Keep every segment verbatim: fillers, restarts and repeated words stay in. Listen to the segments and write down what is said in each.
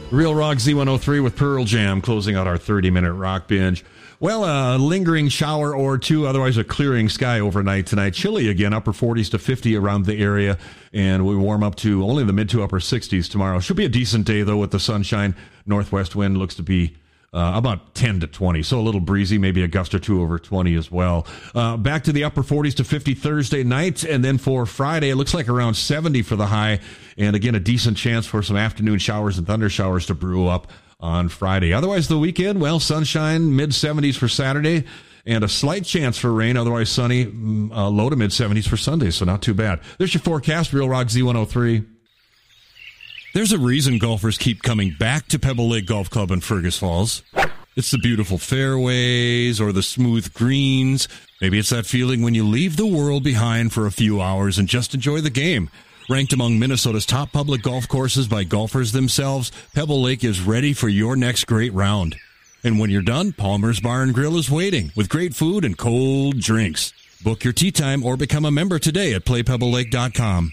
Real Rock Z one oh three with Pearl Jam closing out our thirty-minute rock binge. Well, a lingering shower or two, otherwise a clearing sky overnight tonight. Chilly again, upper forties to fifty around the area, and we warm up to only the mid to upper sixties tomorrow. Should be a decent day, though, with the sunshine. Northwest wind looks to be uh, about ten to twenty, so a little breezy, maybe a gust or two over twenty as well. Uh, back to the upper forties to fifty Thursday night, and then for Friday, it looks like around seventy for the high, and again, a decent chance for some afternoon showers and thunder showers to brew up on Friday. Otherwise, the weekend, well, sunshine, mid-seventies for Saturday, and a slight chance for rain, otherwise sunny, uh, low to mid-seventies for Sunday, so not too bad. There's your forecast, Real Rock Z one oh three. There's a reason golfers keep coming back to Pebble Lake Golf Club in Fergus Falls. It's the beautiful fairways or the smooth greens. Maybe it's that feeling when you leave the world behind for a few hours and just enjoy the game. Ranked among Minnesota's top public golf courses by golfers themselves, Pebble Lake is ready for your next great round. And when you're done, Palmer's Bar and Grill is waiting with great food and cold drinks. Book your tee time or become a member today at play pebble lake dot com.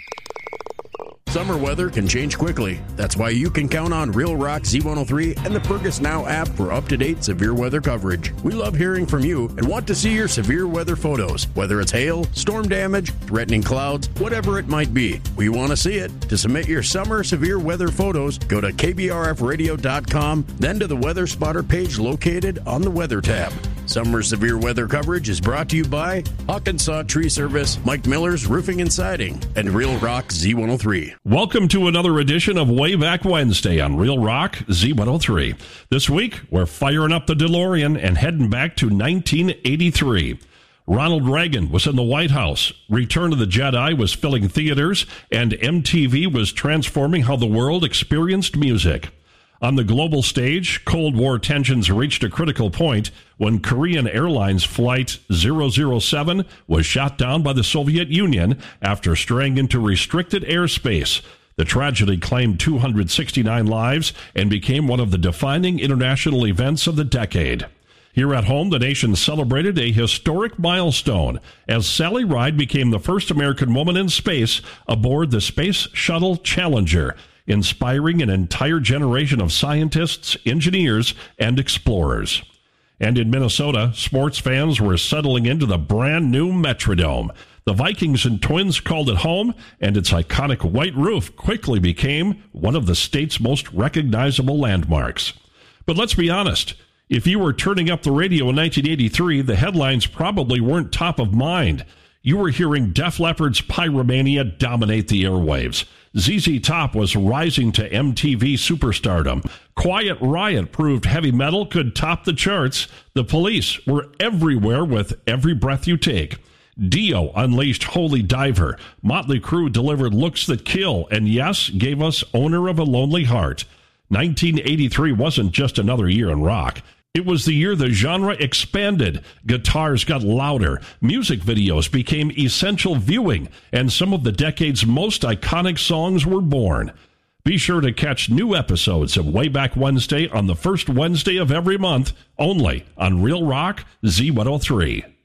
Summer weather can change quickly. That's why you can count on Real Rock Z one oh three and the Fergus Now app for up-to-date severe weather coverage. We love hearing from you and want to see your severe weather photos, whether it's hail, storm damage, threatening clouds, whatever it might be. We want to see it. To submit your summer severe weather photos, go to k b r f radio dot com, then to the Weather Spotter page located on the Weather tab. Summer severe weather coverage is brought to you by Hawkinsaw Tree Service, Mike Miller's Roofing and Siding, and Real Rock Z one oh three. Welcome to another edition of Way Back Wednesday on Real Rock Z one oh three. This week, we're firing up the DeLorean and heading back to nineteen eighty-three. Ronald Reagan was in the White House, Return of the Jedi was filling theaters, and M T V was transforming how the world experienced music. On the global stage, Cold War tensions reached a critical point when Korean Airlines Flight zero zero seven was shot down by the Soviet Union after straying into restricted airspace. The tragedy claimed two hundred sixty-nine lives and became one of the defining international events of the decade. Here at home, the nation celebrated a historic milestone as Sally Ride became the first American woman in space aboard the Space Shuttle Challenger, inspiring an entire generation of scientists, engineers, and explorers. And in Minnesota, sports fans were settling into the brand new Metrodome. The Vikings and Twins called it home, and its iconic white roof quickly became one of the state's most recognizable landmarks. But let's be honest, if you were turning up the radio in nineteen eighty-three, the headlines probably weren't top of mind. You were hearing Def Leppard's Pyromania dominate the airwaves. Z Z Top was rising to M T V superstardom. Quiet Riot proved heavy metal could top the charts. The Police were everywhere with Every Breath You Take. Dio unleashed Holy Diver. Motley Crue delivered Looks That Kill. And yes, gave us Owner of a Lonely Heart. nineteen eighty-three wasn't just another year in rock. It was the year the genre expanded, guitars got louder, music videos became essential viewing, and some of the decade's most iconic songs were born. Be sure to catch new episodes of Way Back Wednesday on the first Wednesday of every month, only on Real Rock Z one oh three.